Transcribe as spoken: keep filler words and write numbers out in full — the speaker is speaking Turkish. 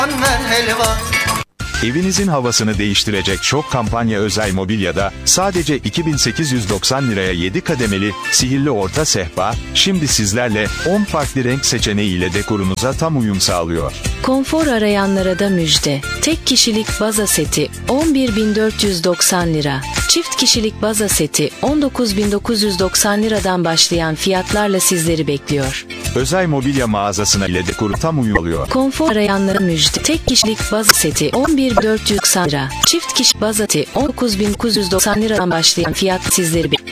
helva. Evinizin havasını değiştirecek şok kampanya özel mobilyada sadece iki bin sekiz yüz doksan liraya yedi kademeli sihirli orta sehpa şimdi sizlerle on farklı renk seçeneğiyle dekorunuza tam uyum sağlıyor. Konfor arayanlara da müjde. Tek kişilik baza seti on bir bin dört yüz doksan lira. Çift kişilik baza seti on dokuz bin dokuz yüz doksan liradan başlayan fiyatlarla sizleri bekliyor. Özel mobilya mağazasına ile dekoru tam uyum oluyor. Konfor arayanlara müjde. Tek kişilik baza seti on bir bin dört yüz doksan lira. Çift kişi baza seti on dokuz bin dokuz yüz doksan liradan başlayan fiyat sizleri bekliyor.